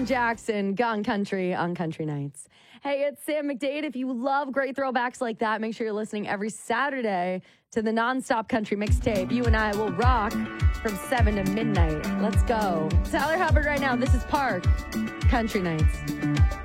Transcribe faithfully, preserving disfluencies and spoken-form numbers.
Alan Jackson, Gone Country on Country Nights. Hey, it's Sam McDade. If you love great throwbacks like that, make sure you're listening every Saturday to the Nonstop Country Mixtape. You and I will rock from seven to midnight. Let's go. Tyler Hubbard right now. This is Park. Country Nights.